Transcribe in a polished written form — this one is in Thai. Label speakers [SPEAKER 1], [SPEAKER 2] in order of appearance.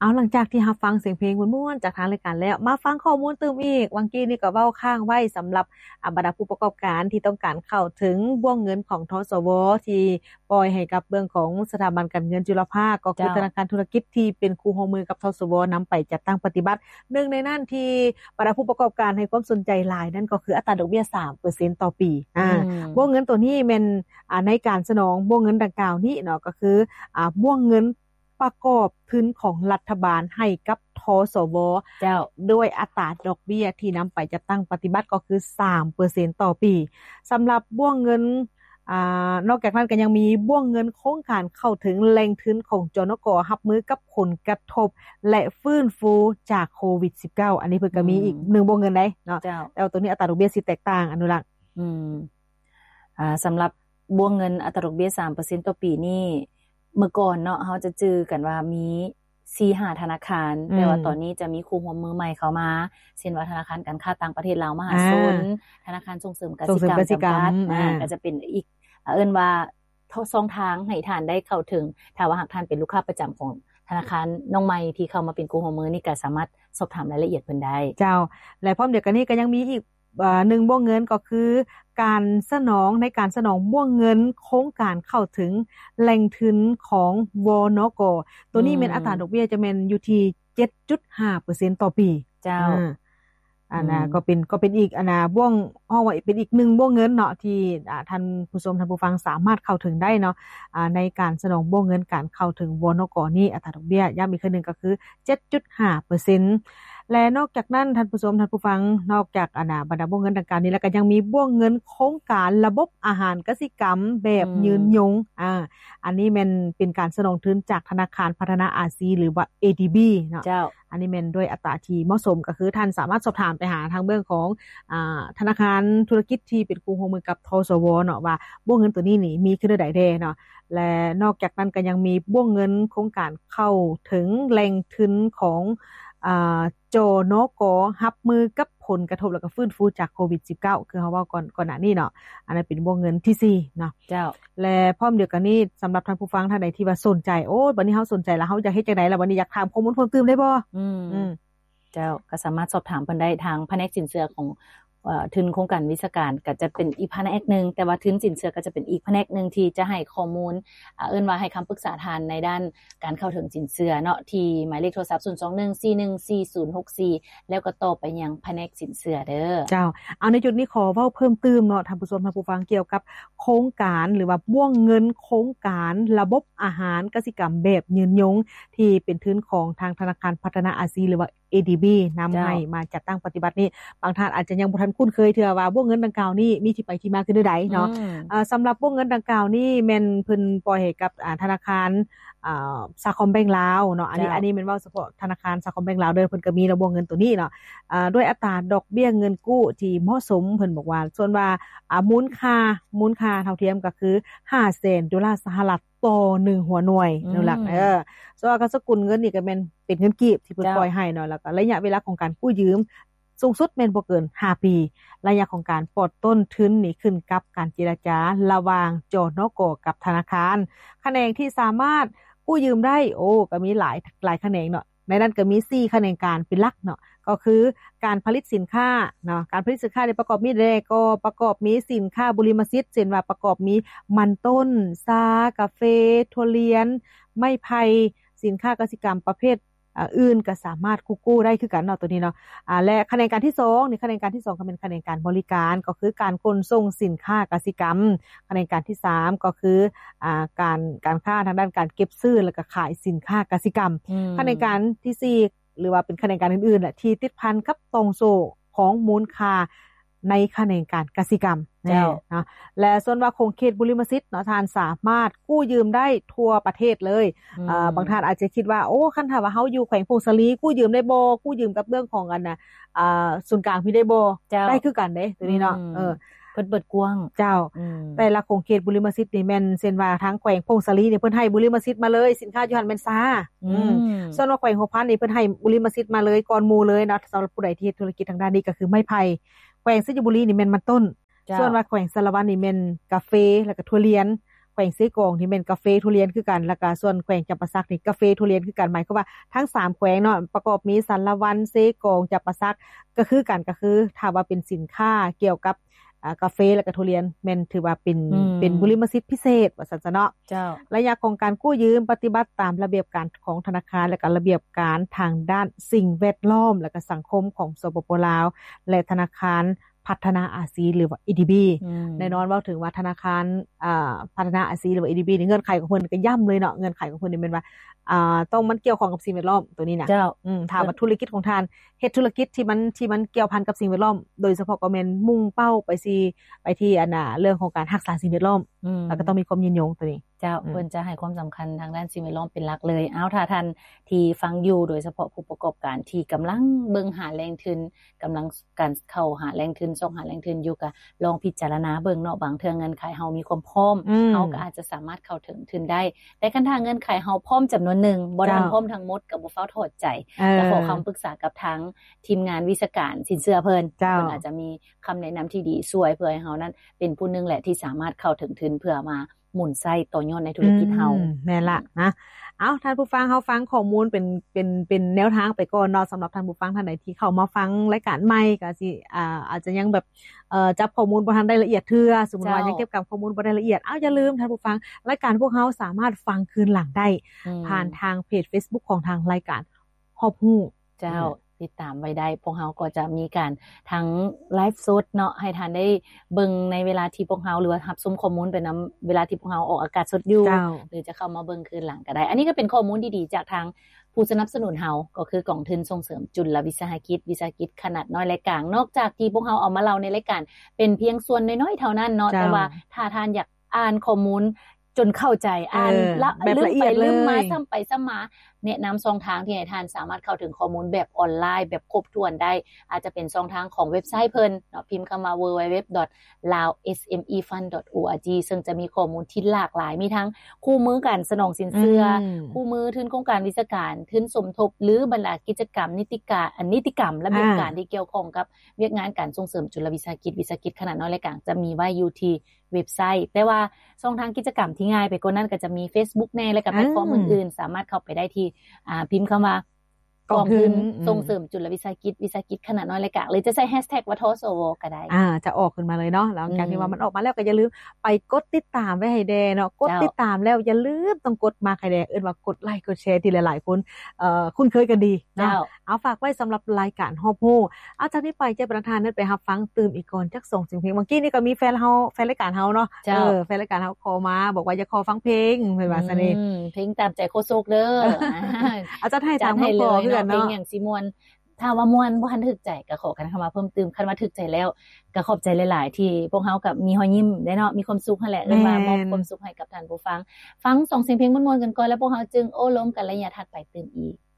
[SPEAKER 1] เอาหลังจากที่รับฟังเสียงเพลงม่วนๆจากทางรายการแล้วมาฟังข้อมูลเติมอีกวังกี้นี่ก็เว้าค้างไว้สำหรับบรรดาผู้ประกอบการที่ต้องการเข้าถึงบ่วงเงินของทสวที่ปล่อยให้กับเรื่องของสถาบันการเงินจุลภาคก็คือธนาคารธุรกิจที่เป็นคู่ร่วมมือกับทสวนำไปจัดตั้งปฏิบัติหนึ่งในนั้นที่บรรดาผู้ประกอบการให้ความสนใจหลายนั่นก็คืออัตราดอกเบี้ย 3% ต่อปีบ่วงเงินตัวนี้แม่นในการสนองบ่วงเงินดังกล่าวนี้เนาะก็คือบ่วงเงินประกอบทุนของรัฐบาลให้กับทสว
[SPEAKER 2] เจ้า
[SPEAKER 1] ด้วยอัตราดอกเบี้ยที่นำไปจัดตั้งปฏิบัติก็คือ 3% ต่อปีสำหรับบ่วงเงินนอกจากนั้นก็ยังมีบ่วงเงินโครงการเข้าถึงแหล่งทุนของจนก.รับมือกับผลกระทบและฟื้นฟูจากโควิด -19 อันนี้เพิ่นก็มีอีก1บ่วงเงินได้เนาะแต่ตัวนี้อัตราดอกเบี้ยสิแตกต่างอนุรักษ์
[SPEAKER 2] สำหรับบ่วงเงินอัตราดอกเบี้ย 3% ต่อปีนี่เมื่อก่อนเนาะเฮาจะจื้อกันว่ามี 4-5 ธนาคารแต่ว่าตอนนี้จะมีคู่ร่วมมือใหม่เข้ามาเช่นว่าธนาคารการค้าต่างประเทศลาวมหาชนธนาคารส่งเสริมกสิกรรมจำกัดก็จะเป็นอีกเอิ้นว่า2ทางให้ท่านได้เข้าถึงถ้าว่าหากท่านเป็นลูกค้าประจำของธนาคารน้องใหม่ที่เข้ามาเป็นคู่ร่วมมือนี่ก็สามารถสอบถามรายละเอียดเพิ่นได้
[SPEAKER 1] เจ้าและพร้อมเดียวกันนี้ก็ยังมีอีก1บ่วงเงินก็คือการสนองในการสนองบ่วงเงินโครงการเข้าถึงแหล่งทุนของวนก.ตัวนี้แม่นอัตราดอกเบี้ยจะแม่นอยู่ที่ 7.5% ต่อปี
[SPEAKER 2] เจ้า
[SPEAKER 1] ก็เป็นอีกบ่วงว่าเป็นอีก1บ่วงเงินเนาะที่ท่านผู้ชมท่านผู้ฟังสามารถเข้าถึงได้เนาะในการสนองบ่วงเงินการเข้าถึงวนก.นี้อัตราดอกเบี้ยย้ำอีกครั้งนึงก็คือ 7.5% และนอกจากนั้นท่านผู้ชมท่านผู้ฟังนอกจากบรรดาบ่วงเงินดังกล่าวนี้แล้วก็ยังมีบ่วงเงินโครงการระบบอาหารกสิกรรมแบบยืนยงอันนี้แม่นเป็นการสนองทุนจากธนาคารพัฒนาอาเซียนหรือว่า ADB เนาะอันนี้แม่นด้วยอัตราที่เหมาะสมก็คือท่านสามารถสอบถามไปหาทางเบื้องของธนาคารธุรกิจที่เป็นคู่ร่วมมือกับทสวเนาะว่าบ่วงเงินตัวนี้นี่มีคือใดแท้เนาะและนอกจากนั้นก็ยังมีบ่วงเงินโครงการเข้าถึงแหล่งทุนของจนก.รับมือกับผลกระทบแล้วก็ฟื้นฟูจากโควิด -19 คือเฮาเว้าก่อนหน้านี้เนาะอันนั้นเป็นบ่วงเงินที่4เนาะ
[SPEAKER 2] เจ้า
[SPEAKER 1] และพร้อมเดียวกันนี้สำหรับท่านผู้ฟังท่านใดที่ว่าสนใจโอ้บัดนี้เฮาสนใจแล้วเฮาอยากเฮ็ดจังได๋ล่ะบัดนี้อยากถามข้อมูลเพิ่มเติมได้บ่
[SPEAKER 2] เจ้าก็สามารถสอบถามเพิ่นได้ทางแผนกสินเชื่อของทุนโครงการวิชาการก็จะเป็นอีกแผนกนึงแต่ว่าทุนสินเชื่อก็จะเป็นอีกแผนกนึงที่จะให้ข้อมูลเอิ้นว่าให้คำปรึกษาทานในด้านการเข้าถึงสินเชื่อเนาะที่หมายเลขโทรศัพท์0214144064แล้วก็ต่อไปยังแผนกสินเชื่อเด้อ
[SPEAKER 1] เจ้าเอาในจุดนี้ขอเว้าเพิ่มเติมเนาะท่านผู้ชมท่านผู้ฟังเกี่ยวกับโครงการหรือว่าบ่วงเงินโครงการระบบอาหารกสิกรรมแบบยืนยงที่เป็นทุนของทางธนาคารพัฒนาอาเซียนหรือว่า ADB นำให้มาจัดตั้งปฏิบัตินี้บางท่านอาจจะยังบ่ทันคุ้นเคยเทื่อว่าบ่วงเงินดังกล่าวนี้มีที่ไปที่มาคือใดเนาะสำหรับบ่วงเงินดังกล่าวนี้แม่นเพิ่นปล่อยให้กับธนาคารสาคมแบงก์ลาวเนาะอันนี้แม่นเว้าเฉพาะธนาคารสาคมแบงก์ลาวเด้อเพิ่นก็มีระบบเงินตัวนี้เนาะด้วยอัตราดอกเบี้ยเงินกู้ที่เหมาะสมเพิ่นบอกว่าส่วนว่ามูลค่าเท่าเทียมก็คือ $500,000 สหรัฐต่อ1หัวหน่วยนั่นแหละส่วนว่าสกุลเงินนี่ก็แม่นเป็นเงินกีบที่เพิ่นปล่อยให้เนาะแล้วก็ระยะเวลาของการกู้ยืมสูงสุดแม่นบ่เกิน5ปีระยะของการปลดต้นทุนนี่ขึ้นกับการเจรจาระหว่างจนก.กับธนาคารแขนงที่สามารถกู้ยืมได้ก็มีหลายแขนงเนาะในนั้นก็มี4แขนงการเป็นหลักเนาะก็คือการผลิตสินค้าเนาะการผลิตสินค้าที่ประกอบมีได้ก็ประกอบมีสินค้าบุริมสิทธิ์เช่นว่าประกอบมีมันต้นชากาแฟถั่วเหลียญไม้ไผ่สินค้ากสิกรรมประเภทอื่นก็สามารถกู้ได้คือกันเนาะตัวนี้เนาะและแขนงการที่2นี่แขนงการที่2ก็เป็นแขนงการบริการก็คือการขนส่งสินค้ากสิกรรมแขนงการที่3ก็คือการค้าทางด้านการเก็บซื้อแล้วก็ขายสินค้ากสิกรรมแขนงการที่4หรือว่าเป็นแขนงการอื่นๆน่ะที่ติดพันกับตรงโซ่ของมูลค่าในแขนงการกสิกรรมนะและส่วนว่าคงเขตบุริมสิทธิ์เนาะท่านสามารถกู้ยืมได้ทั่วประเทศเลยบางท่านอาจจะคิดว่าโอ้คันถ้าว่าเฮาอยู่แขวงพงศาลีกู้ยืมได้บ่กู้ยืมกับเรื่องของกันน่ะศูนย์กลางพี่ได้บ่ได้คือกันเด้ตัวนี้เนาะ
[SPEAKER 2] เพิ่นเปิดกว้าง
[SPEAKER 1] เจ้าแต่ละคงเขตบุริมสิทธิ์นี่แม่นเช่นว่าทางแขวงพงศาลีนี่เพิ่นให้บุริมสิทธิ์มาเลยสินค้าอยู่หั่นแม่นซาส่วนว่าแขวงหัวพันนี่เพิ่นให้บุริมสิทธิ์มาเลยก่อนหมู่เลยเนาะสำหรับผู้ใดที่เฮ็ดธุรกิจทางด้านนี้ก็คือไม้ไผ่แขวงสิงห์บุรีนี่แม่นมันต้นส่วนว่าแขวงสารวัตรนี่แม่นกาแฟแล้วก็ถั่วเหลียญแขวงเซกองที่เป็นกาแฟทุเรียนคือกันแล้วก็ส่วนแขวงจำปาสักนี่กาแฟทุเรียนคือกันหมายความว่าทั้ง3แขวงเนาะประกอบมีสารวันเซกองจำปาสักก็คือกันก็คือถ้าว่าเป็นสินค้าเกี่ยวกับกาแฟและก็ทุเรียนแม่นถือว่าเป็นบุริมสิทธิ์พิเศษว่าซั่นซะเนาะ
[SPEAKER 2] เจ้า
[SPEAKER 1] ระยะของการกู้ยืมปฏิบัติตามระเบียบการของธนาคารและก็ระเบียบการทางด้านสิ่งแวดล้อมและก็สังคมของสปป.ลาวและธนาคารพัฒนาอาเซียนหรือว่า ADB แน่นอนเว้าถึงว่าธนาคารพัฒนาอาเซียนหรือว่า ADB นี่เงื่อนไขของเพิ่นก็ย่ำเลยเนาะเงื่อนไขของเพิ่นนี่แม่นว่าต้องมันเกี่ยวข้องกับสิ่งแวดล้อมตัวนี้น่ะถ้าว่าธุรกิจของท่านเฮ็ดธุรกิจที่มันเกี่ยวพันกับสิ่งแวดล้อมโดยเฉพาะก็แม่นมุ่งเป้าไปที่อันน่ะเรื่องของการรักษาสิ่งแวดล้อมแล้วก็ต้องมีความยืนยงตัวนี้
[SPEAKER 2] เจ้าเพิ่นจะให้ความสำคัญทางด้านสิ่งแวดล้อมเป็นหลักเลยถ้าท่านที่ฟังอยู่โดยเฉพาะผู้ประกอบการที่กำลังเบิ่งหาแหล่งทุนกำลังการเข้าหาแหล่งทุนส่งหาแหล่งทุนอยู่ก็ลองพิจารณาเบิ่งเนาะบางเทื่อเงินไขเฮามีความพร้อมเฮาก็อาจจะสามารถเข้าถึงทุนได้แต่คันถ้าเงินไขเฮาพร้อมจำนวนหนึ่งบ่ทันพร้อมทั้งหมดก็บ่ฟ้าวถอดใจก็ขอคำปรึกษากับทางทีมงานวิชาการสินเชื่อเพิ่นอาจจะมีคำแนะนำที่ดีช่วยเพื่อให้เฮานั้นเป็นผู้นึงแหละที่สามารถเข้าถึงทุนเพื่อมาหมุนไส้ต่อยอดในธุรกิจเฮา
[SPEAKER 1] แม่นล่ะนะท่านผู้ฟังเฮาฟังข้อมูลเป็นแนวทางไปก่อนเนาะสำหรับท่านผู้ฟังท่านใดที่เข้ามาฟังรายการใหม่ก็สิอาจจะยังแบบจับข้อมูลบ่ทันได้ละเอียดเทื่อสมมุติว่ายังเก็บกับข้อมูลบ่ได้ละเอียดอย่าลืมท่านผู้ฟังรายการพวกเฮาสามารถฟังคืนหลังได้ผ่านทางเพจ Facebook ของทางรายการฮอบฮู้
[SPEAKER 2] เจ้าติดตามไว้ได้พวกเฮาก็จะมีการทั้งไลฟ์สดเนาะให้ท่านได้เบิ่งในเวลาที่พวกเฮาหรือว่ารับชมข้อมูลไปนำเวลาที่พวกเฮาออกอากาศสดอยู่หรือจะเข้ามาเบิ่งคืนหลังก็ได้อันนี้ก็เป็นข้อมูลดีๆจากทางผู้สนับสนุนเฮาก็คือกองทุนส่งเสริมจุลวิสาหกิจขนาดน้อยและกลางนอกจากที่พวกเฮาเอามาเล่าในรายการเป็นเพียงส่วนน้อยๆเท่านั้นเนาะแต่ว่าถ้าท่านอยากอ่านข้อมูลจนเข้าใจอ่าน
[SPEAKER 1] แบบละเอียดเลย
[SPEAKER 2] ลืมมาซ้ำไปซ้ำมาแนะนำช่องทางที่ให้ท่านสามารถเข้าถึงข้อมูลแบบออนไลน์แบบครบถ้วนได้อาจจะเป็นช่องทางของเว็บไซต์เพิ่นเนาะพิมพ์เข้ามา www.laosmefund.org ซึ่งจะมีข้อมูลที่หลากหลายมีทั้งคู่มือการสนองสินเชื่อคู่มือทุนโครงการวิชาการทุนสมทบหรือบรรดากิจกรรมนิติกรรมระเบียบการที่เกี่ยวข้องกับเวียกงานการส่งเสริมจุลวิสาหกิจขนาดน้อยและกลางจะมีไว้อยู่ที่เว็บไซต์แต่ว่าช่องทางกิจกรรมที่ง่ายไปกว่านั้นก็จะมี Facebook แน่และกับแพลตฟอร์มอื่นๆสามารถเข้าไปได้ที่พิมพ์เข้ามากองทุนส่งเสริมจุลวิสาหกิจขนาดน้อยและกลางหรือจะใช้แฮชแท็กว่าทสวก็ได้
[SPEAKER 1] จะออกขึ้นมาเลยเนาะแล้วการที่ว่ามันออกมาแล้วก็อย่าลืมไปกดติดตามไว้ให้แดเนาะกดติดตามแล้วอย่าลืมต้องกดมาให้แดว่ากดไลค์กดแชร์ที่หลายๆคนคุ้นเคยกันดีเนาะเอาฝากไว้สำหรับรายการฮอบโฮจากนี้ไปเจ้าประธานนั้นไปรับฟังตื่มอีกก่อนจักส่งเสียงเพลงเมื่อกี้นี่ก็มีแฟนรายการเฮาเนาะแฟนรายการเฮาขอมาบอกว่าจะขอฟังเพลงเพิ่นว่าซั่นนี่
[SPEAKER 2] เพลงตามใจโคโซกเด้อ
[SPEAKER 1] อาจารย์ให้ตามเฮาขอคือกันเนาะ
[SPEAKER 2] เพลงอย่างสิม่วนถ้าว่ามวนบ่ทันถึกใจก็ขอกันเข้ามาเพิ่มเติมคันว่าถึกใจแล้วก็ขอบใจหลายๆที่พวกเฮากับมีรอยยิ้มได้เนาะมีความสุขนั่นแหละว่ามอบความสุขให้กับท่านผู้ฟังส่งเสียงเพลงม่วนๆกันก่อนแล้วพวกเฮาจึงโอ้ล้มกันระยะถัดไปตื่นอีก